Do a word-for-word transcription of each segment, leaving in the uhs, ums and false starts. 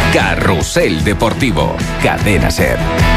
Carrusel Deportivo, Cadena SER.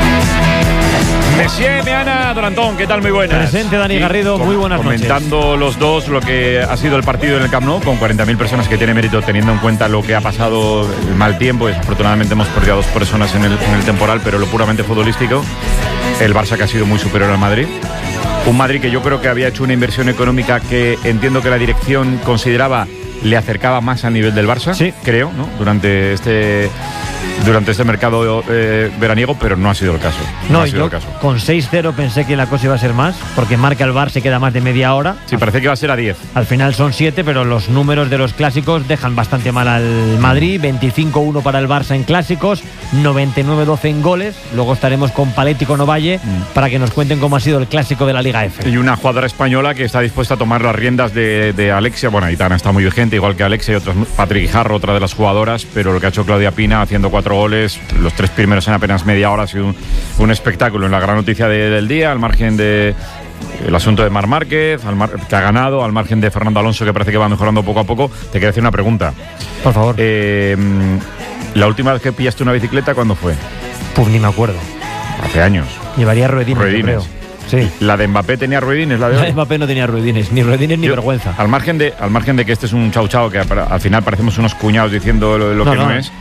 Messier, Meana, Don Antón, ¿qué tal? Muy buenas. Presente Dani Garrido, com- muy buenas comentando noches. los dos lo que ha sido el partido en el Camp Nou, con cuarenta mil personas, que tiene mérito teniendo en cuenta lo que ha pasado, el mal tiempo. Desafortunadamente hemos perdido a dos personas en el, en el temporal, pero lo puramente futbolístico, el Barça, que ha sido muy superior al Madrid. Un Madrid que yo creo que había hecho una inversión económica que entiendo que la dirección consideraba le acercaba más al nivel del Barça, sí, creo, ¿no? Durante este durante este mercado eh, veraniego, pero no ha sido el caso. No, No, ha sido yo el caso. con seis cero pensé que la cosa iba a ser más, porque marca el Bar, se queda más de media hora. Sí, parece que va a ser a diez. Al final son siete, pero los números de los clásicos dejan bastante mal al Madrid. veinticinco uno para el Barça en clásicos, noventa y nueve doce en goles. Luego estaremos con Paletti y con Ovalle mm. para que nos cuenten cómo ha sido el clásico de la Liga F. Y una jugadora española que está dispuesta a tomar las riendas de, de Alexia. Bueno, Aitana está muy vigente, igual que Alexia y otras. Patrick Guijarro, otra de las jugadoras, pero lo que ha hecho Claudia Pina haciendo cuatro goles, los tres primeros en apenas media hora, ha sido un, un espectáculo. En la gran noticia de, del día, al margen de el asunto de Marc Márquez, al mar, que ha ganado, al margen de Fernando Alonso, que parece que va mejorando poco a poco, te quiero hacer una pregunta. Por favor. Eh, la última vez que pillaste una bicicleta, ¿cuándo fue? Pues ni me acuerdo. Hace años. Llevaría ruedines, ruedines. yo creo. Sí. ¿La de Mbappé tenía ruedines? La de hoy? Mbappé no tenía ruedines, ni ruedines ni Yo, vergüenza. Al margen, de, al margen de que este es un chau chau, que al final parecemos unos cuñados diciendo lo, lo no, que no, no es.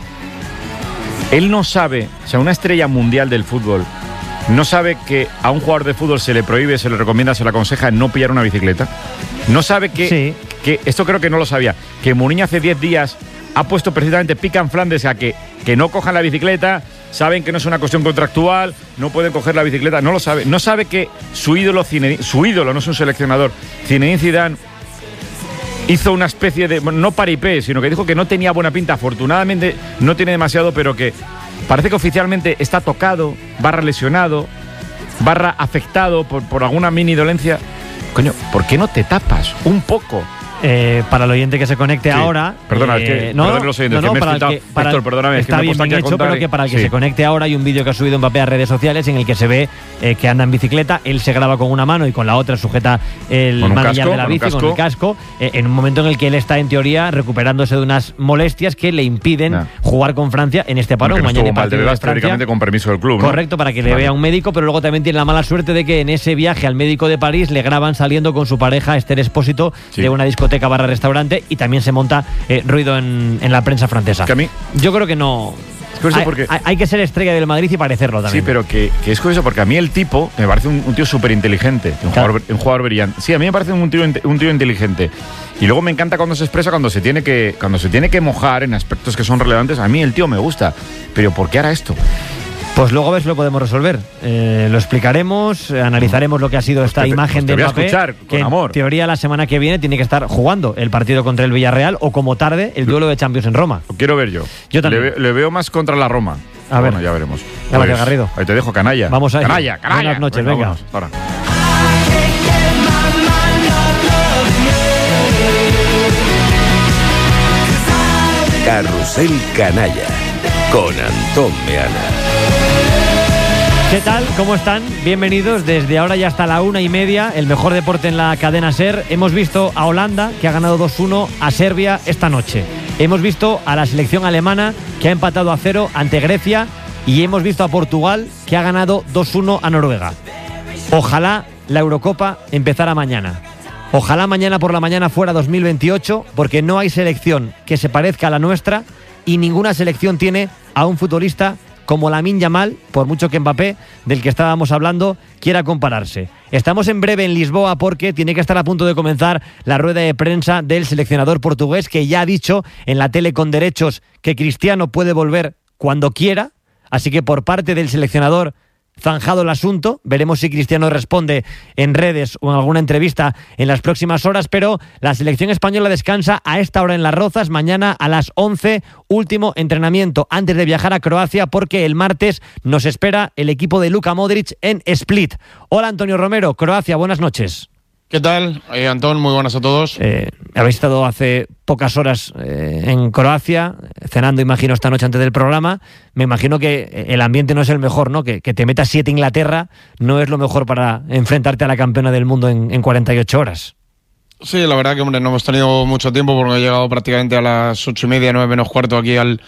Él no sabe, o sea, una estrella mundial del fútbol, no sabe que a un jugador de fútbol se le prohíbe, se le recomienda, se le aconseja no pillar una bicicleta. No sabe que, sí. que esto creo que no lo sabía, que Mourinho hace diez días ha puesto precisamente pica en Flandes a que, que no cojan la bicicleta. Saben que no es una cuestión contractual, no pueden coger la bicicleta, no lo sabe. No sabe que su ídolo, su ídolo, no es un seleccionador, Zinedine Zidane, hizo una especie de, no paripé, sino que dijo que no tenía buena pinta. Afortunadamente no tiene demasiado, pero que parece que oficialmente está tocado, barra lesionado, barra afectado por, por alguna mini dolencia. Coño, ¿por qué no te tapas un poco? Eh, para el oyente que se conecte sí. ahora. Perdona, eh, es que, no, perdón los oyentes, no, no, que me para he el que, para Héctor, perdóname, está es que bien, me bien hecho, pero que para el que sí. se conecte ahora hay un vídeo que ha subido Mbappé a redes sociales en el que se ve eh, que anda en bicicleta. Él se graba con una mano y con la otra sujeta el manillar de la bici, con el casco, eh, en un momento en el que él está en teoría recuperándose de unas molestias que le impiden nah. jugar con Francia en este parón. No, mañana mal de Francia, teóricamente con permiso del club, ¿no? Correcto, para que le vale. vea un médico, pero luego también tiene la mala suerte de que en ese viaje al médico de París le graban saliendo con su pareja Esther Espósito sí. de una discoteca barra restaurante, y también se monta Eh, ruido en, en la prensa francesa. Que a mí, yo creo que no. Es curioso hay, porque, hay, hay que ser estrella del Madrid y parecerlo también. Sí, pero que, que es curioso porque a mí el tipo me parece un, un tío súper inteligente, un, claro. jugador, un jugador brillante. Sí, a mí me parece un tío, un tío inteligente. Y luego me encanta cuando se expresa, cuando se tiene que, cuando se tiene que mojar en aspectos que son relevantes. A mí el tío me gusta. Pero ¿por qué hará esto? Pues luego a ver si lo podemos resolver. Eh, lo explicaremos, eh, analizaremos lo que ha sido pues esta te, imagen pues de Mbappé, escuchar, con que amor. En teoría la semana que viene tiene que estar jugando el partido contra el Villarreal, o como tarde el duelo de Champions en Roma. Lo quiero ver yo. Yo también. Le, le veo más contra la Roma. A bueno, ver. ya veremos. Pues, pues, Garrido. Ahí te dejo, canalla. Vamos a ir. Canalla, canalla. Buenas noches, venga. venga. Ahora. Carrusel Canalla con Antón Meana. ¿Qué tal? ¿Cómo están? Bienvenidos desde ahora ya hasta la una y media, el mejor deporte en la cadena SER. Hemos visto a Holanda, que ha ganado dos uno a Serbia esta noche. Hemos visto a la selección alemana, que ha empatado a cero ante Grecia. Y hemos visto a Portugal, que ha ganado dos uno a Noruega. Ojalá la Eurocopa empezara mañana. Ojalá mañana por la mañana fuera dos mil veintiocho, porque no hay selección que se parezca a la nuestra, y ninguna selección tiene a un futbolista como Lamine Yamal, por mucho que Mbappé, del que estábamos hablando, quiera compararse. Estamos en breve en Lisboa porque tiene que estar a punto de comenzar la rueda de prensa del seleccionador portugués, que ya ha dicho en la tele con derechos que Cristiano puede volver cuando quiera. Así que por parte del seleccionador, zanjado el asunto. Veremos si Cristiano responde en redes o en alguna entrevista en las próximas horas, pero la selección española descansa a esta hora en Las Rozas. Mañana a las once, último entrenamiento antes de viajar a Croacia, porque el martes nos espera el equipo de Luka Modric en Split. Hola, Antonio Romero, Croacia, buenas noches. ¿Qué tal? Eh, Antón, muy buenas a todos. Eh, habéis estado hace pocas horas eh, en Croacia, cenando, imagino, esta noche antes del programa. Me imagino que el ambiente no es el mejor, ¿no? Que, que te metas siete Inglaterra no es lo mejor para enfrentarte a la campeona del mundo en, en cuarenta y ocho horas. Sí, la verdad que, hombre, no hemos tenido mucho tiempo porque he llegado prácticamente a las ocho y media, nueve menos cuarto aquí al,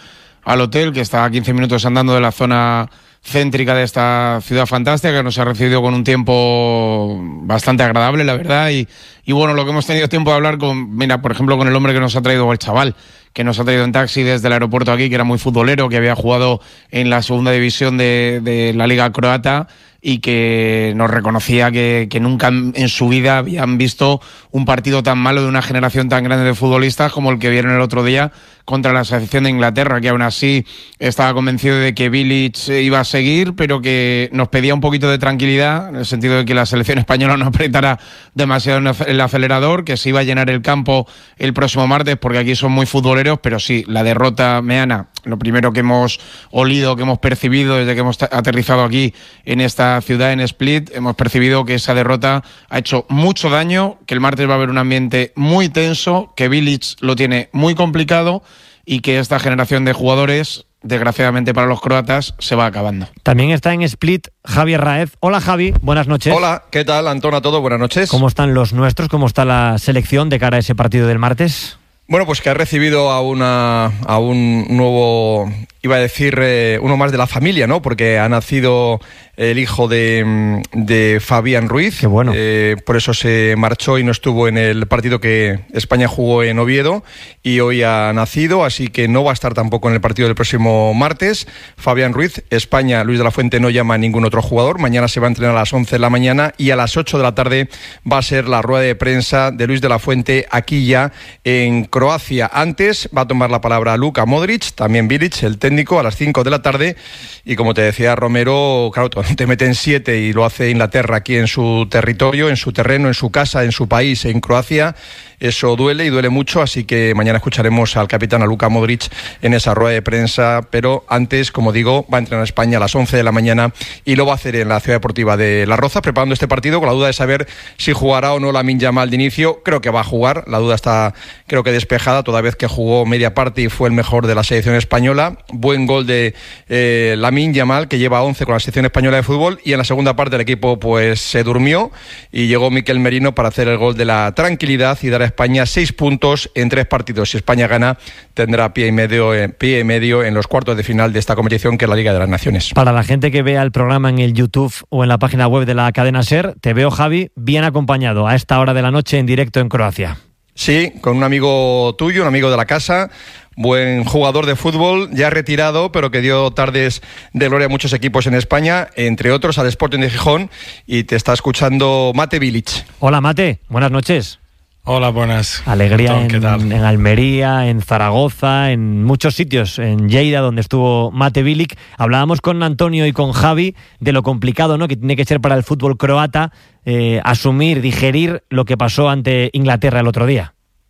al hotel, que está a quince minutos andando de la zona céntrica de esta ciudad fantástica, que nos ha recibido con un tiempo bastante agradable, la verdad, y, y bueno, lo que hemos tenido tiempo de hablar con, mira, por ejemplo, con el hombre que nos ha traído, el chaval, que nos ha traído en taxi desde el aeropuerto aquí, que era muy futbolero, que había jugado en la segunda división de, de la Liga Croata, y que nos reconocía que, que nunca en su vida habían visto un partido tan malo de una generación tan grande de futbolistas como el que vieron el otro día contra la selección de Inglaterra, que aún así estaba convencido de que Bilic iba a seguir, pero que nos pedía un poquito de tranquilidad, en el sentido de que la selección española no apretara demasiado el acelerador, que se iba a llenar el campo el próximo martes, porque aquí son muy futboleros, pero sí, la derrota meana, lo primero que hemos olido, que hemos percibido desde que hemos aterrizado aquí en esta ciudad, en Split, hemos percibido que esa derrota ha hecho mucho daño, que el martes va a haber un ambiente muy tenso, que Bilic lo tiene muy complicado y que esta generación de jugadores, desgraciadamente para los croatas, se va acabando. También está en Split Javier Raez. Hola Javi, buenas noches. Hola, ¿qué tal, Antón? A todos, buenas noches. ¿Cómo están los nuestros? ¿Cómo está la selección de cara a ese partido del martes? Bueno, pues que ha recibido a una a un nuevo, iba a decir, eh, uno más de la familia, ¿no? Porque ha nacido el hijo de, de Fabián Ruiz. Qué bueno. Eh, por eso se marchó y no estuvo en el partido que España jugó en Oviedo, y hoy ha nacido, así que no va a estar tampoco en el partido del próximo martes. Fabián Ruiz, España, Luis de la Fuente no llama a ningún otro jugador. Mañana se va a entrenar a las once de la mañana y a las ocho de la tarde va a ser la rueda de prensa de Luis de la Fuente aquí ya en Croacia. Antes va a tomar la palabra Luka Modric, también Bilic, el técnico, a las cinco de la tarde. Y como te decía Romero, claro, te meten siete y lo hace Inglaterra aquí en su territorio, en su terreno, en su casa, en su país, en Croacia. Eso duele y duele mucho, así que mañana escucharemos al capitán, a Luka Modric, en esa rueda de prensa, pero antes, como digo, va a entrenar a España a las once de la mañana y lo va a hacer en la Ciudad Deportiva de Las Rozas, preparando este partido con la duda de saber si jugará o no Lamine Yamal de inicio. Creo que va a jugar, la duda está, creo que despejada, toda vez que jugó media parte y fue el mejor de la selección española. Buen gol de eh, Lamine Yamal, que lleva once con la selección española de fútbol, y en la segunda parte el equipo pues se durmió y llegó Mikel Merino para hacer el gol de la tranquilidad y dar a España seis puntos en tres partidos. Si España gana, tendrá pie y medio, eh, pie y medio en los cuartos de final de esta competición, que es la Liga de las Naciones. Para la gente que vea el programa en el YouTube o en la página web de la cadena SER, te veo, Javi, bien acompañado a esta hora de la noche en directo en Croacia. Sí, con un amigo tuyo, un amigo de la casa, buen jugador de fútbol, ya retirado, pero que dio tardes de gloria a muchos equipos en España, entre otros al Sporting de Gijón, y te está escuchando Mate Bilic. Hola Mate, buenas noches. Hola, buenas. Alegría Tom, ¿qué en, tal? en Almería, en Zaragoza, en muchos sitios, en Lleida, donde estuvo Mate Bilic. Hablábamos con Antonio y con Javi de lo complicado, ¿no?, que tiene que ser para el fútbol croata eh, asumir, digerir lo que pasó ante Inglaterra el otro día.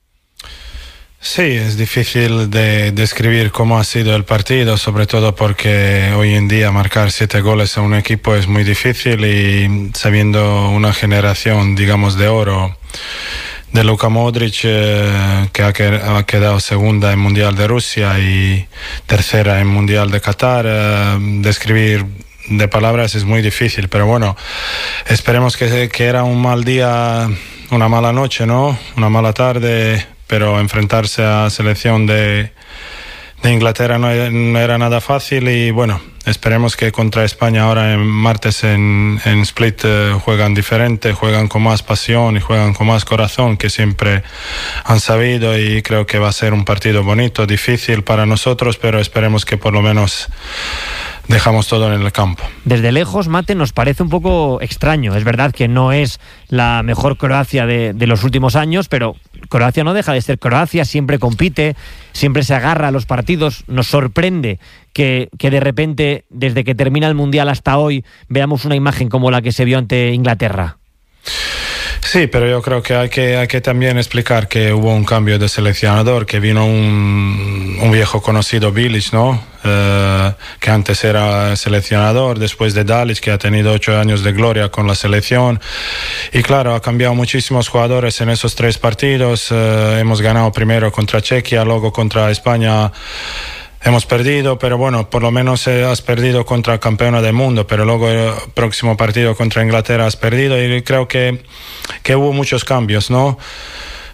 Sí, es difícil de describir cómo ha sido el partido, sobre todo porque hoy en día marcar siete goles a un equipo es muy difícil, y sabiendo una generación, digamos, de oro de Luka Modric, eh, que ha, que ha quedado segunda en Mundial de Rusia y tercera en Mundial de Qatar, eh, describir de palabras es muy difícil, pero bueno, esperemos que, que era un mal día, una mala noche, ¿no? Una mala tarde, pero enfrentarse a la selección de, de Inglaterra no, no era nada fácil, y bueno, esperemos que contra España ahora en martes en, en Split eh, juegan diferente, juegan con más pasión y juegan con más corazón, que siempre han sabido, y creo que va a ser un partido bonito, difícil para nosotros, pero esperemos que por lo menos dejamos todo en el campo. Desde lejos, Mate, nos parece un poco extraño. Es verdad que no es la mejor Croacia de, de los últimos años, pero Croacia no deja de ser Croacia, siempre compite, siempre se agarra a los partidos. Nos sorprende que, que de repente, desde que termina el Mundial hasta hoy, veamos una imagen como la que se vio ante Inglaterra. Sí, pero yo creo que hay que, hay que también explicar que hubo un cambio de seleccionador, que vino un, un viejo conocido, Bilic, ¿no? Eh, que antes era seleccionador, después de Dalic, que ha tenido ocho años de gloria con la selección. Y claro, ha cambiado muchísimos jugadores en esos tres partidos. Eh, hemos ganado primero contra Chequia, luego contra España hemos perdido, pero bueno, por lo menos eh, has perdido contra el campeona del mundo, pero luego el próximo partido contra Inglaterra has perdido, y creo que, que hubo muchos cambios, ¿no?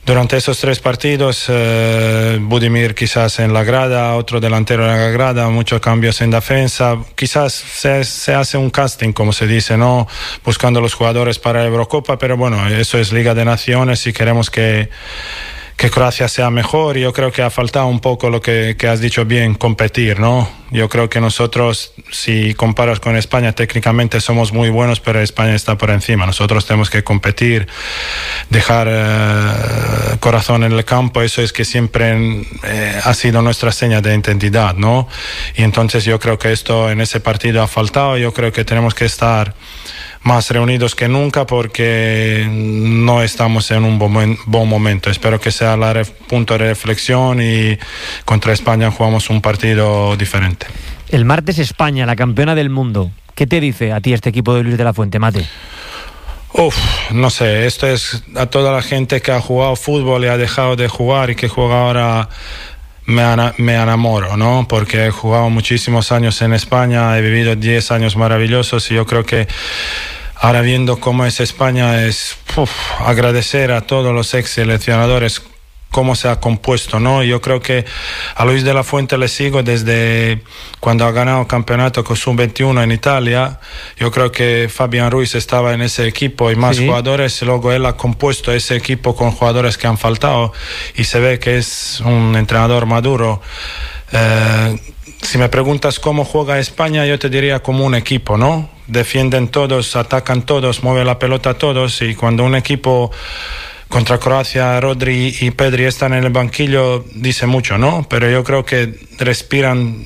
durante esos tres partidos, eh, Budimir quizás en la grada, otro delantero en la grada, muchos cambios en defensa. Quizás se, se hace un casting, como se dice, ¿no? Buscando los jugadores para la Eurocopa, pero bueno, eso es Liga de Naciones y queremos que, que Croacia sea mejor. Yo creo que ha faltado un poco lo que, que has dicho bien, competir, ¿no? Yo creo que nosotros, si comparas con España, técnicamente somos muy buenos, pero España está por encima. Nosotros tenemos que competir, dejar eh, corazón en el campo. Eso es que siempre eh, ha sido nuestra seña de identidad, ¿no? Y entonces yo creo que esto en ese partido ha faltado. Yo creo que tenemos que estar más reunidos que nunca porque no estamos en un buen, buen momento. Espero que sea el ref, punto de reflexión y contra España jugamos un partido diferente. El martes España, la campeona del mundo. ¿Qué te dice a ti este equipo de Luis de la Fuente, Mate? Uf, no sé, esto es a toda la gente que ha jugado fútbol y ha dejado de jugar y que juega ahora. Me, ana, me enamoro, ¿no? Porque he jugado muchísimos años en España, he vivido diez años maravillosos y yo creo que ahora viendo cómo es España es uf, agradecer a todos los ex seleccionadores cómo se ha compuesto, ¿no? Yo creo que a Luis de la Fuente le sigo desde cuando ha ganado campeonato con sub veintiuno en Italia. Yo creo que Fabián Ruiz estaba en ese equipo y más sí. jugadores, luego él ha compuesto ese equipo con jugadores que han faltado y se ve que es un entrenador maduro. Eh, si me preguntas cómo juega España, yo te diría como un equipo, ¿no? Defienden todos, atacan todos, mueven la pelota todos y cuando un equipo contra Croacia, Rodri y Pedri están en el banquillo, dice mucho, ¿no? Pero yo creo que respiran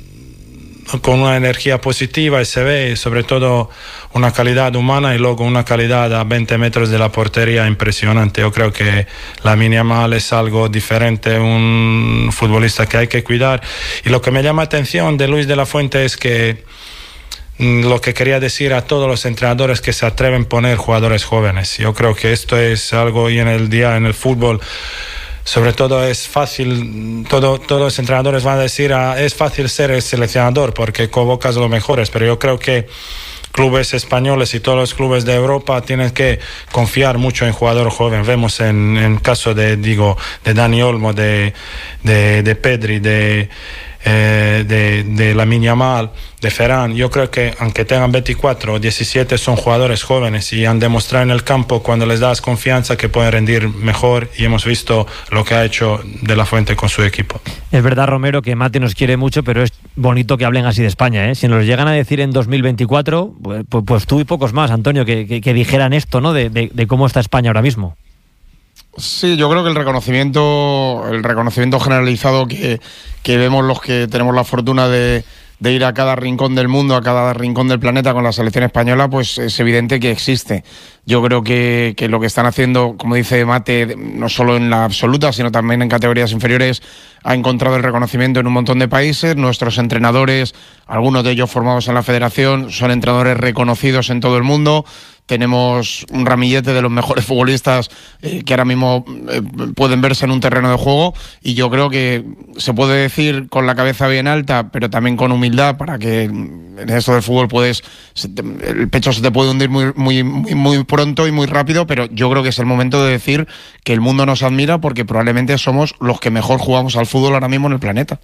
con una energía positiva y se ve sobre todo una calidad humana y luego una calidad a veinte metros de la portería impresionante. Yo creo que Lamine Yamal es algo diferente, un futbolista que hay que cuidar. Y lo que me llama la atención de Luis de la Fuente es que lo que quería decir a todos los entrenadores que se atreven a poner jugadores jóvenes. Yo creo que esto es algo hoy en el día en el fútbol. Sobre todo es fácil, todo, todos los entrenadores van a decir ah, es fácil ser el seleccionador porque convocas los mejores, pero yo creo que clubes españoles y todos los clubes de Europa tienen que confiar mucho en jugador joven. Vemos en el caso de, digo, de Dani Olmo, de, de, de Pedri, de Eh, de, de Lamine Yamal, de Ferran. Yo creo que aunque tengan veinticuatro o diecisiete son jugadores jóvenes y han demostrado en el campo cuando les das confianza que pueden rendir mejor y hemos visto lo que ha hecho de la Fuente con su equipo. Es verdad, Romero, que Mate nos quiere mucho, pero es bonito que hablen así de España, ¿eh? Si nos llegan a decir en dos mil veinticuatro, pues, pues tú y pocos más, Antonio, que, que, que dijeran esto, ¿no? De, de, de cómo está España ahora mismo. Sí, yo creo que el reconocimiento, el reconocimiento generalizado que, que vemos los que tenemos la fortuna de, de ir a cada rincón del mundo, a cada rincón del planeta con la selección española, pues es evidente que existe. Yo creo que, que lo que están haciendo, como dice Mate, no solo en la absoluta, sino también en categorías inferiores, ha encontrado el reconocimiento en un montón de países. Nuestros entrenadores, algunos de ellos formados en la federación, son entrenadores reconocidos en todo el mundo. Tenemos un ramillete de los mejores futbolistas eh, que ahora mismo eh, pueden verse en un terreno de juego y yo creo que se puede decir con la cabeza bien alta, pero también con humildad, para que en esto del fútbol puedes, el pecho se te puede hundir muy, muy, muy, muy pronto y muy rápido, pero yo creo que es el momento de decir que el mundo nos admira porque probablemente somos los que mejor jugamos al fútbol ahora mismo en el planeta.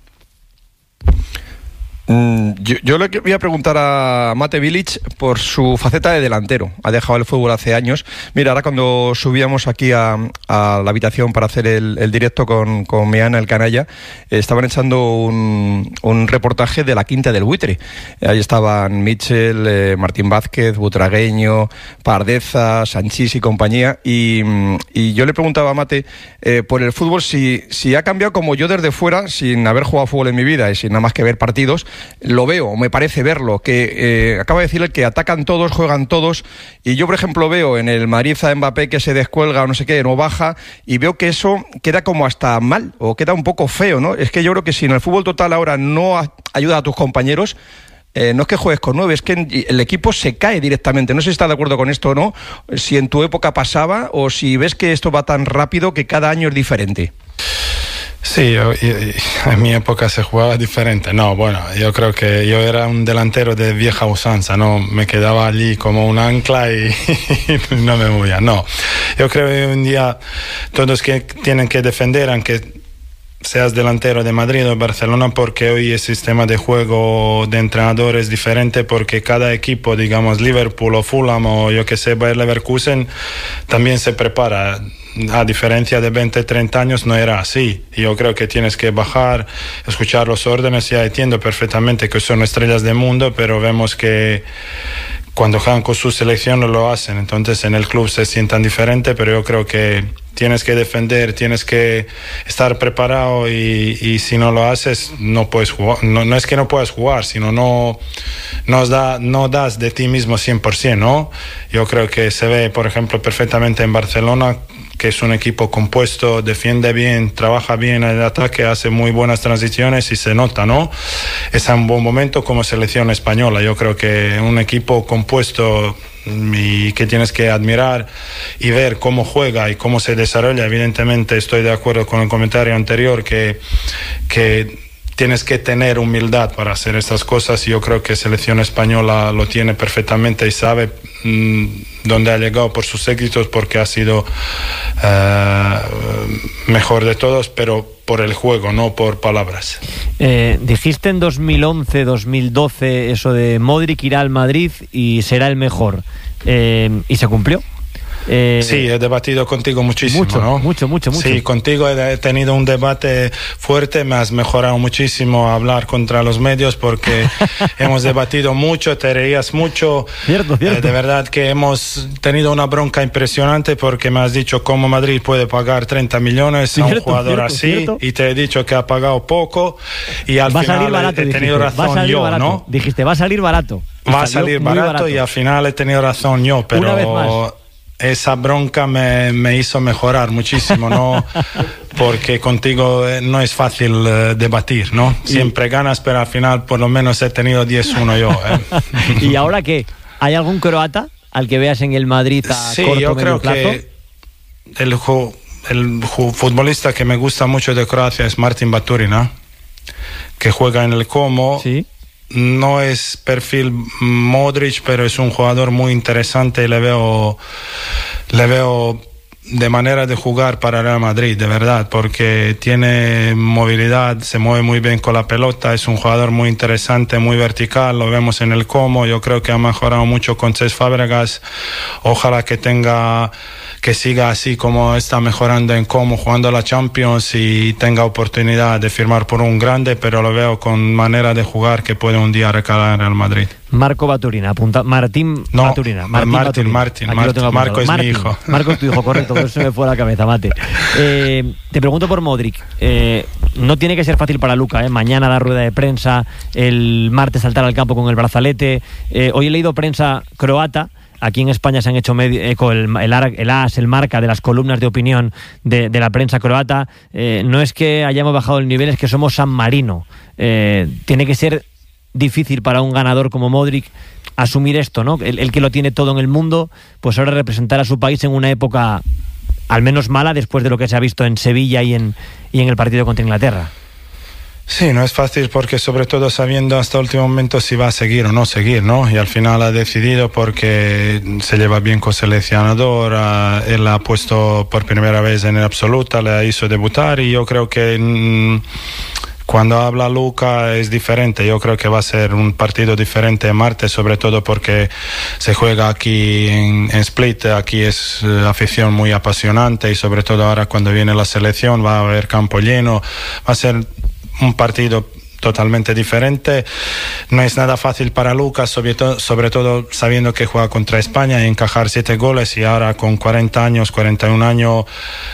Yo, yo le voy a preguntar a Mate Bilic por su faceta de delantero. Ha dejado el fútbol hace años. Mira, ahora cuando subíamos aquí a, a la habitación para hacer el, el directo con, con Meana, el canalla, eh, estaban echando un, un reportaje de la Quinta del Buitre. Ahí estaban Mitchell, eh, Martín Vázquez, Butragueño, Pardeza, Sanchís y compañía. Y, y yo le preguntaba a Mate eh, por el fútbol si, si ha cambiado, como yo desde fuera, sin haber jugado fútbol en mi vida y sin nada más que ver partidos, lo veo, me parece verlo, que eh, acaba de decirle que atacan todos, juegan todos, y yo por ejemplo veo en el Madrid a Mbappé que se descuelga o no sé qué, no baja, y veo que eso queda como hasta mal, o queda un poco feo, ¿no? Es que yo creo que si en el fútbol total ahora no a, ayuda a tus compañeros, eh, no es que juegues con nueve, es que el equipo se cae directamente. No sé si estás de acuerdo con esto o no, si en tu época pasaba, o si ves que esto va tan rápido que cada año es diferente. Sí, yo, yo, en mi época se jugaba diferente. No, bueno, yo creo que yo era un delantero de vieja usanza, ¿no? Me quedaba allí como un ancla y, y no me movía. No, yo creo que hoy en día todos que tienen que defender, aunque seas delantero de Madrid o de Barcelona, porque hoy el sistema de juego de entrenador es diferente, porque cada equipo, digamos Liverpool o Fulham o yo que sé, Bayer Leverkusen, también se prepara. A diferencia de veinte, treinta años no era así. Yo creo que tienes que bajar, escuchar los órdenes. Ya entiendo perfectamente que son estrellas del mundo, pero vemos que cuando juegan con su selección no lo hacen. Entonces en el club se sientan diferente, pero yo creo que tienes que defender, tienes que estar preparado y, y si no lo haces no puedes jugar. No, no es que no puedas jugar, sino no, no, da, no das de ti mismo cien por ciento, ¿no? Yo creo que se ve, por ejemplo, perfectamente en Barcelona, que es un equipo compuesto, defiende bien, trabaja bien en el ataque, hace muy buenas transiciones y se nota, ¿no? Es un buen momento como selección española. Yo creo que un equipo compuesto y que tienes que admirar y ver cómo juega y cómo se desarrolla. Evidentemente estoy de acuerdo con el comentario anterior que, que tienes que tener humildad para hacer estas cosas, y yo creo que selección española lo tiene perfectamente y sabe mmm, dónde ha llegado por sus éxitos, porque ha sido uh, mejor de todos, pero por el juego, no por palabras. Eh, dijiste en dos mil once, dos mil doce eso de Modric irá al Madrid y será el mejor, eh, y se cumplió. Eh, sí, he debatido contigo muchísimo, mucho, ¿no? Mucho, mucho, mucho. Sí, contigo he tenido un debate fuerte, me has mejorado muchísimo a hablar contra los medios, porque hemos debatido mucho, te reías mucho. Cierto, cierto. Eh, de verdad que hemos tenido una bronca impresionante, porque me has dicho cómo Madrid puede pagar treinta millones cierto, a un jugador cierto, así, cierto. Y te he dicho que ha pagado poco y al va final a salir barato, he, he tenido dijiste, razón va a salir yo, barato. ¿no? Dijiste, va a salir barato. Y va a salir barato, barato y al final he tenido razón yo, pero una vez más. Esa bronca me, me hizo mejorar muchísimo, ¿no? Porque contigo no es fácil uh, debatir, ¿no? Siempre ganas, pero al final por lo menos he tenido diez uno yo. ¿eh? ¿Y ahora qué? ¿Hay algún croata al que veas en el Madrid a sí, corto yo medio creo plazo? Que el, el futbolista que me gusta mucho de Croacia es Martin Baturina, que juega en el Como. Sí. No es perfil Modric, pero es un jugador muy interesante y le veo, le veo de manera de jugar para Real Madrid, de verdad, porque tiene movilidad, se mueve muy bien con la pelota, es un jugador muy interesante, muy vertical, lo vemos en el Como. Yo creo que ha mejorado mucho con Cesc Fábregas. Ojalá que tenga, que siga así como está mejorando en Como, jugando a la Champions, y tenga oportunidad de firmar por un grande, pero lo veo con manera de jugar que puede un día recalar en Real Madrid. Marco Baturina, apunta, Martín no, Baturina. Martín, Martín, Martín, Martín, Martín. Marco es Martín. mi hijo. Marco es tu hijo, correcto, por eso se me fue la cabeza, mate. Eh, te pregunto por Modric. Eh, no tiene que ser fácil para Luka, ¿eh? Mañana la rueda de prensa, el martes saltar al campo con el brazalete. Eh, hoy he leído prensa croata. Aquí en España se han hecho medio, eco el, el, el AS, el Marca, de las columnas de opinión de, de la prensa croata. Eh, no es que hayamos bajado el nivel, es que somos San Marino. Eh, tiene que ser difícil para un ganador como Modric asumir esto, ¿no? El, el que lo tiene todo en el mundo, pues ahora representar a su país en una época al menos mala, después de lo que se ha visto en Sevilla y en, y en el partido contra Inglaterra. Sí, no es fácil, porque sobre todo sabiendo hasta el último momento si va a seguir o no seguir, ¿no? Y al final ha decidido, porque se lleva bien con seleccionador, uh, él ha puesto por primera vez en el absoluta, le hizo debutar, y yo creo que mmm, cuando habla Luka es diferente. Yo creo que va a ser un partido diferente el martes, sobre todo porque se juega aquí en, en Split. Aquí es uh, afición muy apasionante, y sobre todo ahora cuando viene la selección va a haber campo lleno. Va a ser un partido totalmente diferente. No es nada fácil para Lucas, sobre, to- sobre todo sabiendo que juega contra España y encajar siete goles, y ahora con cuarenta años, cuarenta y un años,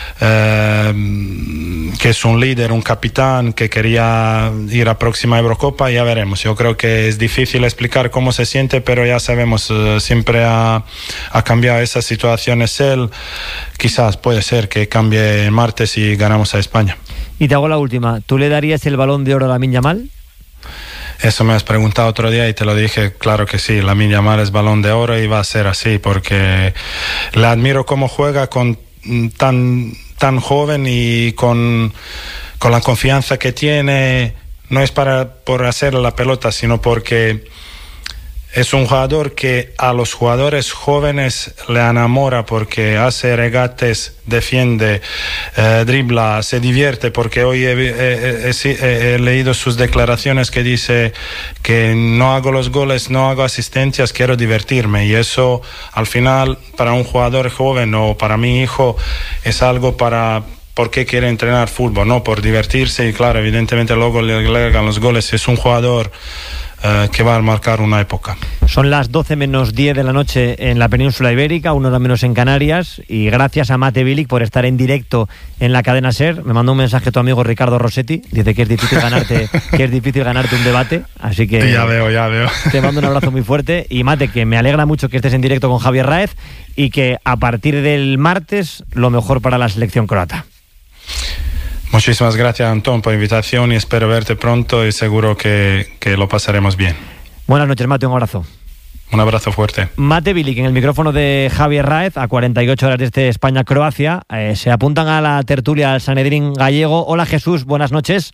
eh, que es un líder, un capitán que quería ir a próxima Eurocopa. Ya veremos. Yo creo que es difícil explicar cómo se siente, pero ya sabemos, eh, siempre ha, ha cambiado esas situaciones él. Quizás puede ser que cambie el martes y ganamos a España. Y te hago la última. ¿Tú le darías el Balón de Oro a Lamine Yamal? Eso me has preguntado otro día y te lo dije, claro que sí. Lamine Yamal es Balón de Oro y va a ser así, porque le admiro cómo juega con tan, tan joven y con, con la confianza que tiene, no es para por hacer la pelota, sino porque es un jugador que a los jugadores jóvenes le enamora, porque hace regates, defiende, eh, dribla, se divierte, porque hoy he, he, he, he leído sus declaraciones que dice que no hago los goles, no hago asistencias, quiero divertirme, y eso al final para un jugador joven o para mi hijo es algo para... ¿Por qué quiere entrenar fútbol? No, por divertirse, y claro, evidentemente luego le agregan los goles. Es un jugador uh, que va a marcar una época. Son las doce menos diez de la noche en la península ibérica, una hora menos en Canarias, y gracias a Mate Bilic por estar en directo en la cadena SER. Me mandó un mensaje tu amigo Ricardo Rossetti, dice que es difícil ganarte, que es difícil ganarte un debate, así que ya veo, ya veo. Te mando un abrazo muy fuerte, y Mate, que me alegra mucho que estés en directo con Javier Raez y que a partir del martes lo mejor para la selección croata. Muchísimas gracias, Antón, por la invitación, y espero verte pronto y seguro que, que lo pasaremos bien. Buenas noches, Mate, un abrazo. Un abrazo fuerte. Mate Bilic en el micrófono de Javier Raez a cuarenta y ocho horas de este España-Croacia. Eh, se apuntan a la tertulia al Sanedrín gallego. Hola, Jesús, buenas noches.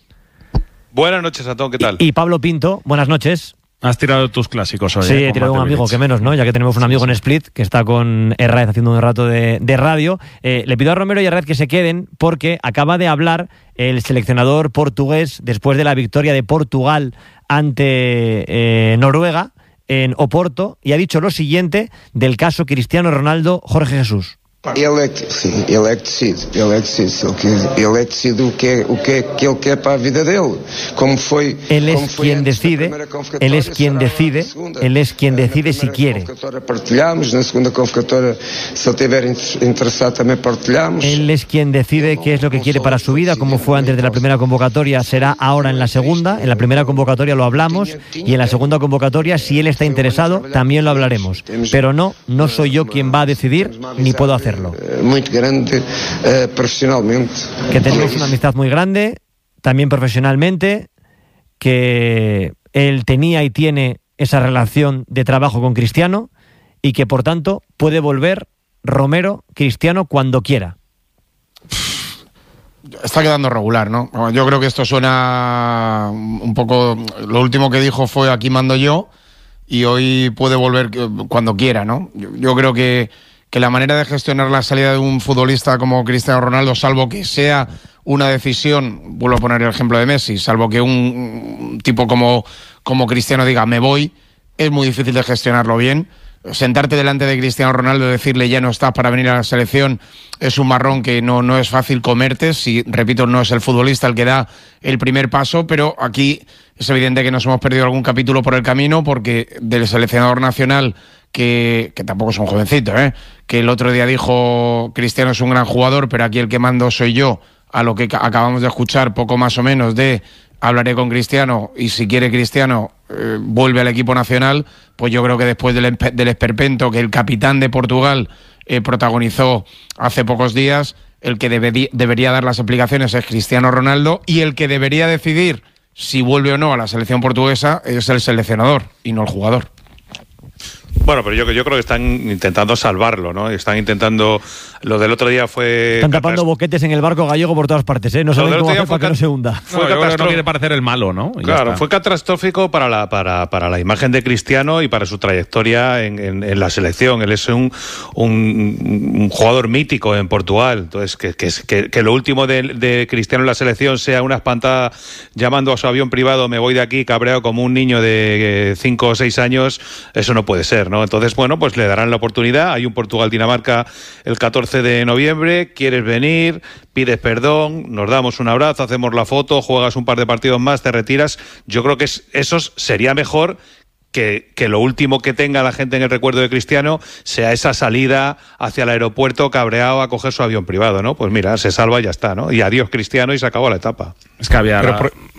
Buenas noches, Antón, ¿qué tal? Y, y Pablo Pinto, buenas noches. Has tirado tus clásicos hoy. Sí, eh, he tirado un amigo, que menos, ¿no? Ya que tenemos un amigo en Split que está con Herráez haciendo un rato de, de radio. Eh, le pido a Romero y a Herráez que se queden porque acaba de hablar el seleccionador portugués después de la victoria de Portugal ante eh, Noruega en Oporto, y ha dicho lo siguiente del caso Cristiano Ronaldo. Jorge Jesús. Ele é que, sim, ele é que decide, ele é que decide, ele é que decide o que é, o que é que ele quer para a vida dele, como foi, él es como foi quien decide, él es quien decide, él es quien decide si quiere. Partilhamos, na segunda convocatória, se ele tiver interesado también partilhamos. Él es quien decide qué es lo que quiere para su vida, como fue antes de la primera convocatoria, será ahora en la segunda. En la primera convocatoria lo hablamos, y en la segunda convocatoria, si él está interesado, también lo hablaremos. Pero no, no soy yo quien va a decidir, ni puedo hacerlo. Muy grande, eh, profesionalmente. Que tenemos una amistad muy grande, también profesionalmente, que él tenía y tiene esa relación de trabajo con Cristiano, y que por tanto puede volver Romero Cristiano cuando quiera. Está quedando regular, ¿no? Yo creo que esto suena un poco... Lo último que dijo fue aquí mando yo, y hoy puede volver cuando quiera, ¿no? Yo, yo creo que que la manera de gestionar la salida de un futbolista como Cristiano Ronaldo, salvo que sea una decisión, vuelvo a poner el ejemplo de Messi, salvo que un, un tipo como, como Cristiano diga me voy, es muy difícil de gestionarlo bien. Sentarte delante de Cristiano Ronaldo y decirle ya no estás para venir a la selección es un marrón que no, no es fácil comerte. Si, repito, no es el futbolista el que da el primer paso, pero aquí es evidente que nos hemos perdido algún capítulo por el camino, porque del seleccionador nacional, que, que tampoco es un jovencito, ¿eh? que el otro día dijo Cristiano es un gran jugador, pero aquí el que mando soy yo, a lo que acabamos de escuchar, poco más o menos, de hablaré con Cristiano y si quiere Cristiano eh, vuelve al equipo nacional, pues yo creo que después del, del esperpento que el capitán de Portugal eh, protagonizó hace pocos días, el que debe, debería dar las explicaciones es Cristiano Ronaldo, y el que debería decidir si vuelve o no a la selección portuguesa es el seleccionador y no el jugador. Bueno, pero yo, yo creo que están intentando salvarlo, ¿no? Están intentando... Lo del otro día fue... Están tapando boquetes en el barco gallego por todas partes, ¿eh? No saben cómo hacer para que no se hunda. Fue no, yo creo que no quiere parecer el malo, ¿no? Y claro, fue catastrófico para la, para, para la imagen de Cristiano y para su trayectoria en, en, en la selección. Él es un, un, un jugador mítico en Portugal. Entonces, que, que, que, que lo último de, de Cristiano en la selección sea una espantada llamando a su avión privado, me voy de aquí cabreado como un niño de cinco o seis años, eso no puede ser, ¿no? Entonces, bueno, pues le darán la oportunidad. Hay un Portugal-Dinamarca el catorce de noviembre, quieres venir, pides perdón, nos damos un abrazo, hacemos la foto, juegas un par de partidos más, te retiras. Yo creo que es, eso sería mejor que, que lo último que tenga la gente en el recuerdo de Cristiano sea esa salida hacia el aeropuerto cabreado a coger su avión privado, ¿no? Pues mira, se salva y ya está, ¿no? Y adiós Cristiano y se acabó la etapa. Es que había... Pero por,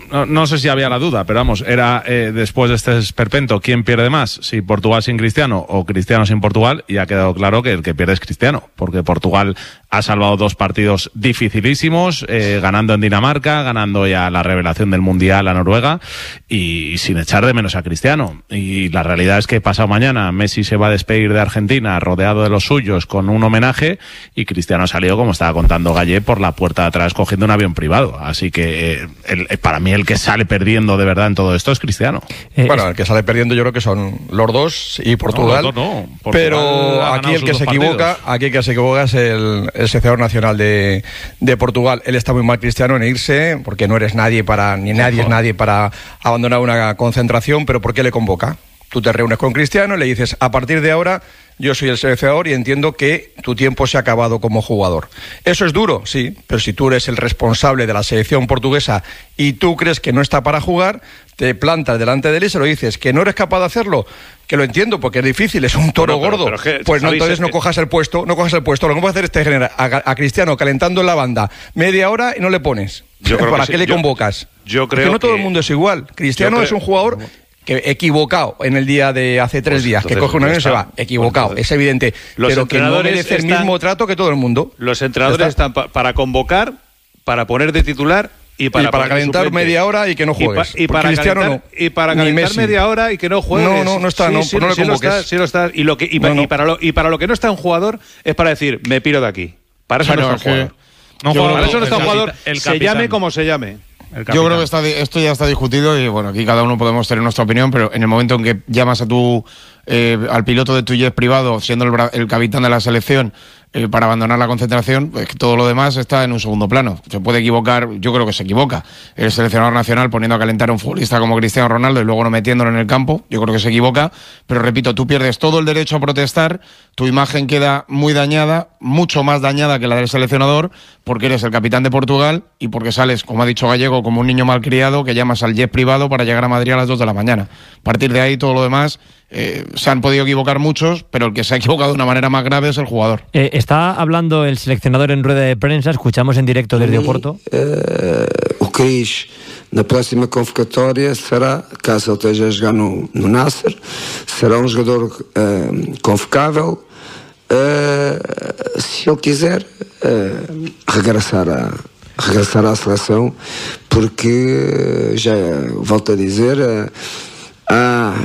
no, no sé si había la duda, pero vamos, era eh, después de este esperpento, ¿quién pierde más? Si Portugal sin Cristiano o Cristiano sin Portugal, y ha quedado claro que el que pierde es Cristiano, porque Portugal ha salvado dos partidos dificilísimos, eh, ganando en Dinamarca, ganando ya la revelación del Mundial a Noruega, y, y sin echar de menos a Cristiano. Y la realidad es que pasado mañana Messi se va a despedir de Argentina rodeado de los suyos con un homenaje, y Cristiano ha salido, como estaba contando Gallé, por la puerta de atrás cogiendo un avión privado. Así que eh, el, para mí el que sale perdiendo de verdad en todo esto es Cristiano. Eh, bueno, el que sale perdiendo yo creo que son los dos y Portugal. No, los dos no. Portugal pero aquí el que se equivoca, partidos. aquí el que se equivoca es el, el seleccionador nacional de, de Portugal. Él está muy mal, Cristiano, en irse, porque no eres nadie para, ni nadie es nadie para abandonar una concentración, pero ¿por qué le convoca? Tú te reúnes con Cristiano y le dices, a partir de ahora yo soy el seleccionador y entiendo que tu tiempo se ha acabado como jugador. Eso es duro, sí, pero si tú eres el responsable de la selección portuguesa y tú crees que no está para jugar, te plantas delante de él y se lo dices, que no eres capaz de hacerlo, que lo entiendo porque es difícil, es un toro bueno, pero, gordo, pero que, pues no, entonces no cojas el puesto, no cojas el puesto, lo que puedes hacer es tener a, a Cristiano calentando en la banda media hora y no le pones. Yo creo ¿Para que qué sí. le convocas? Yo, yo creo que no todo que... el mundo es igual. Cristiano creo... es un jugador que equivocado en el día de hace tres pues días, entonces, que coge un avión y se va, equivocado, pues es evidente, pero que no merece el mismo trato que todo el mundo. Los entrenadores están pa para convocar, para poner de titular y para, y para calentar media hora y que no juegues. Y, pa y para Cristiano calentar, no. y para calentar media hora y que no juegues. No, no, no está, sí, no, sí, no le sí convoques. Lo está, sí lo está. Y, lo que, y, no, no. y, para lo, y para lo que no está un jugador es para decir, me piro de aquí. Para eso claro, no está un jugador. No, yo, para eso no está un jugador, el se llame como se llame. Yo creo que está, esto ya está discutido y bueno, aquí cada uno podemos tener nuestra opinión, pero en el momento en que llamas a tu eh, al piloto de tu jet privado, siendo el, el capitán de la selección, eh, para abandonar la concentración, pues todo lo demás está en un segundo plano. Se puede equivocar, yo creo que se equivoca el seleccionador nacional poniendo a calentar a un futbolista como Cristiano Ronaldo y luego no metiéndolo en el campo, yo creo que se equivoca, pero repito, tú pierdes todo el derecho a protestar, tu imagen queda muy dañada, mucho más dañada que la del seleccionador, porque eres el capitán de Portugal y porque sales, como ha dicho Gallego, como un niño malcriado que llamas al jet privado para llegar a Madrid a las dos de la mañana. A partir de ahí, todo lo demás, eh, se han podido equivocar muchos, pero el que se ha equivocado de una manera más grave es el jugador. Eh, está hablando el seleccionador en rueda de prensa, escuchamos en directo desde Oporto. Uh, o Cris, na próxima convocatória, será, caso ele esteja a jogar no, no Nasser, será um jogador uh, convocável. Uh, se ele quiser uh, regressar a regressar à seleção, porque já volto a dizer, uh, ah,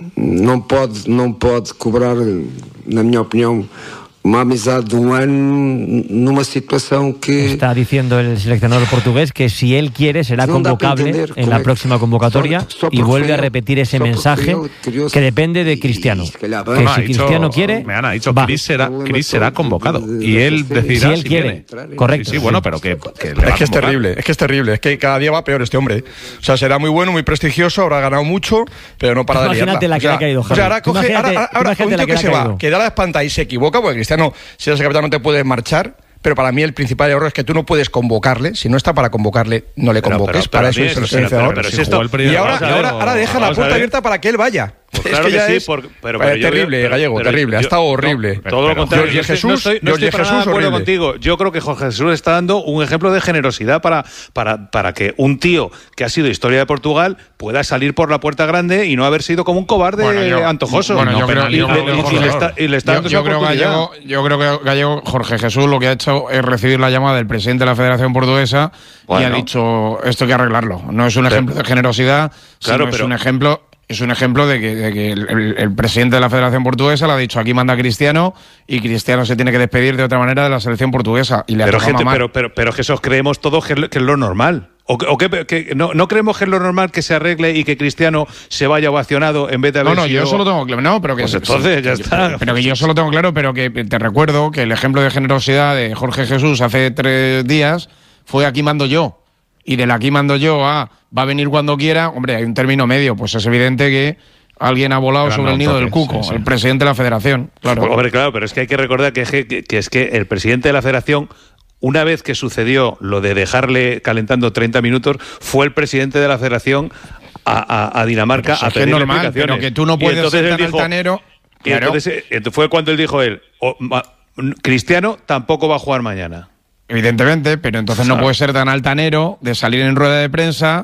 não pode não pode cobrar, na minha opinião, uma amizade de un año numa situación que... Está diciendo el seleccionador portugués que si él quiere será no convocable en la próxima convocatoria solo, solo y vuelve a repetir ese mensaje que, que depende de Cristiano. Y, que no, si dicho, Cristiano quiere, me han dicho va. Chris será, Chris será convocado y él decidirá si él si quiere. Viene. Correcto. Sí, sí, bueno, pero que, que es que es terrible, es que es terrible, es que cada día va peor este hombre. O sea, será muy bueno, muy prestigioso, habrá ganado mucho, pero no para de liarla. Imagínate la que o sea, le ha caído, o sea, ahora coge, ahora, ahora un tío que, que se va, que da la espanta y se equivoca, porque Cristiano, si eres el capitán no te puedes marchar, pero para mí el principal error es que tú no puedes convocarle, si no está para convocarle, no le convoques, pero, pero, pero para eso es el seleccionador. Y ahora, ahora, ahora deja la puerta abierta para que él vaya. Pues claro es que, que sí, por, pero, pero es terrible, yo, Gallego, pero, terrible, yo, ha estado horrible. No, todo lo contrario, yo Jesús, no estoy, no estoy para Jesús, nada de acuerdo horrible. contigo. Yo creo que Jorge Jesús está dando un ejemplo de generosidad para, para, para que un tío que ha sido historia de Portugal pueda salir por la puerta grande y no haber sido como un cobarde bueno, yo, antojoso. Bueno, no, yo creo, y, yo, y, yo, y, y le está, y le está dando yo, esa yo creo Gallego, yo creo que Gallego, Jorge Jesús lo que ha hecho es recibir la llamada del presidente de la Federación Portuguesa bueno. y ha dicho esto hay que arreglarlo. No es un ejemplo pero, de generosidad, claro, sino pero, es un ejemplo... Es un ejemplo de que, de que el, el, el presidente de la Federación Portuguesa le ha dicho aquí manda Cristiano y Cristiano se tiene que despedir de otra manera de la selección portuguesa. Y le pero, ha gente, mal. pero, pero, pero que eso creemos todos que es, que es lo normal. ¿O, o que, que no, no creemos que es lo normal que se arregle y que Cristiano se vaya ovacionado en vez de haber No, no, sido... yo solo tengo claro. No, pero que pues entonces sí, ya está. Pero que yo solo tengo claro, pero que te recuerdo que el ejemplo de generosidad de Jorge Jesús hace tres días fue aquí mando yo. Y del aquí mando yo a va a venir cuando quiera, hombre, hay un término medio. Pues es evidente que alguien ha volado sobre el nido del cuco, sí, sí. El presidente de la Federación. Claro. Hombre, claro, pero es que hay que recordar que, que, que es que el presidente de la Federación, una vez que sucedió lo de dejarle calentando treinta minutos, fue el presidente de la Federación a, a, a Dinamarca pues a pedir es normal, explicaciones. Pero que tú no puedes ser tan dijo, altanero. Y claro. entonces, entonces fue cuando él dijo él, oh, Cristiano tampoco va a jugar mañana. Evidentemente, pero entonces o sea, no puede ser tan altanero de salir en rueda de prensa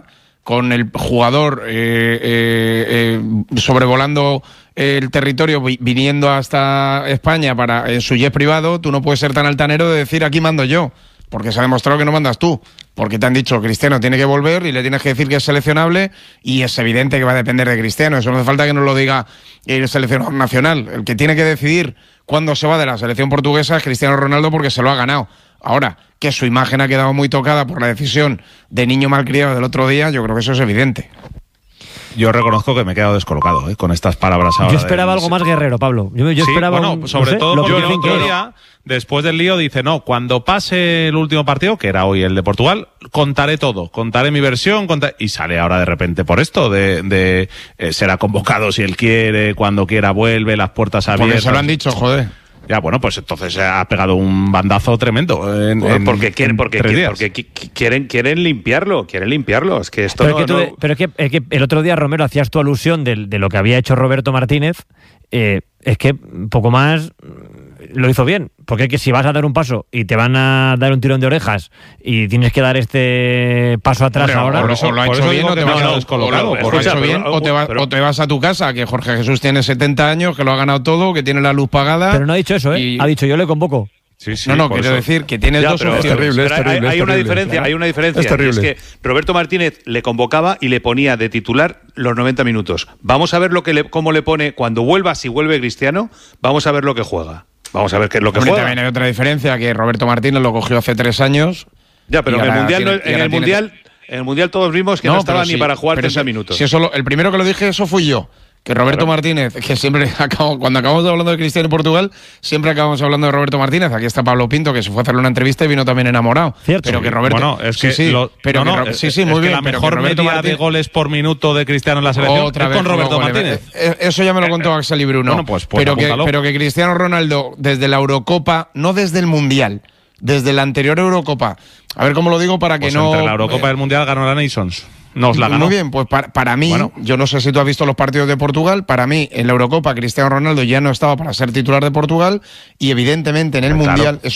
con el jugador eh, eh, eh, sobrevolando el territorio, vi- viniendo hasta España para en su jet privado, tú no puedes ser tan altanero de decir aquí mando yo, porque se ha demostrado que no mandas tú, porque te han dicho Cristiano tiene que volver y le tienes que decir que es seleccionable y es evidente que va a depender de Cristiano. Eso no hace falta que nos lo diga el seleccionador nacional. El que tiene que decidir cuándo se va de la selección portuguesa es Cristiano Ronaldo, porque se lo ha ganado. Ahora, que su imagen ha quedado muy tocada por la decisión de niño malcriado del otro día, yo creo que eso es evidente. Yo reconozco que me he quedado descolocado ¿eh? con estas palabras ahora. Yo esperaba del- algo más guerrero, Pablo. Yo, yo Sí, esperaba bueno, un- no sobre sé, todo lo porque que el dicen otro que- día, después del lío, dice, no, cuando pase el último partido, que era hoy el de Portugal, contaré todo, contaré mi versión, contaré... y sale ahora de repente por esto, de, de eh, será convocado si él quiere, cuando quiera vuelve, las puertas abiertas. Porque se lo han dicho, joder. Ya, bueno, pues entonces ha pegado un bandazo tremendo. En, Bueno, en- porque quieren, en porque, tres qui- días. porque qui- qui- quieren, quieren limpiarlo, quieren limpiarlo. Es que esto Pero, no, es que tú- no- pero es que, es que el otro día, Romero, hacías tu alusión de, de lo que había hecho Roberto Martínez. Eh, es que poco más lo hizo bien. Porque es que si vas a dar un paso y te van a dar un tirón de orejas y tienes que dar este paso atrás Hombre, ahora. o, lo- eso- o lo ha por hecho eso bien digo o te que vas me a- ha o lo- descolocado. o lo ha Escucha, hecho pero- bien o te, va- pero- o te vas a tu casa, que Jorge Jesús tiene setenta años, que lo ha ganado todo, que tiene la luz pagada. Pero no ha dicho eso, ¿eh? y- Ha dicho yo le convoco. Sí, sí, no, no, por quiero eso. decir que tienes Ya, dos pero opciones. es terrible, pero hay- terrible, hay, es una terrible. diferencia, hay una diferencia. Es terrible. Y es que Roberto Martínez le convocaba y le ponía de titular los noventa minutos. Vamos a ver lo que le, cómo le pone cuando vuelva, si vuelve Cristiano, vamos a ver lo que juega. Vamos a ver qué es lo que Hombre, juega. también hay otra diferencia, que Roberto Martínez lo cogió hace tres años. Ya, pero y en el ahora mundial, tiene- no- y en ahora el tiene- mundial, en el mundial todos vimos que no, estaba pero ni sí, para jugar pero treinta si- minutos. Si eso lo- el primero que lo dije, eso fui yo. Que Roberto Martínez, que siempre acabo, cuando acabamos hablando de Cristiano en Portugal, siempre acabamos hablando de Roberto Martínez. Aquí está Pablo Pinto, que se fue a hacerle una entrevista y vino también enamorado. Cierto. Pero que Roberto, Bueno, es sí, que sí, lo- pero no, que no, Ro- es- sí, sí, es muy que bien. la pero que mejor Roberto media de Martínez- goles por minuto de Cristiano en la selección Otra es vez con Roberto gole- Martínez. Eh, Eso ya me lo contó Axel y Bruno. Bueno, pues- pues pero, que, apúntalo. pero que Cristiano Ronaldo, desde la Eurocopa, no desde el Mundial, desde la anterior Eurocopa. A ver cómo lo digo para que Pues no. entre la Eurocopa y el Mundial ganó la Nations. Nos la ganó. Muy bien, pues para, para mí, Bueno. yo no sé si tú has visto los partidos de Portugal, para mí en la Eurocopa Cristiano Ronaldo ya no estaba para ser titular de Portugal y evidentemente en el Claro. Mundial es